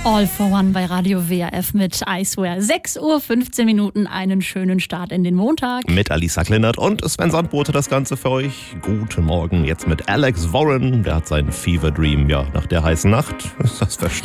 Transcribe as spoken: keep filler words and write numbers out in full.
All for One bei Radio W R F mit I Swear. sechs Uhr fünfzehn Minuten, einen schönen Start in den Montag. Mit Alisa Kleinert und Sven Sandbote das Ganze für euch. Guten Morgen jetzt mit Alex Warren. Der hat seinen Fever Dream, ja, nach der heißen Nacht. Ist das verstanden?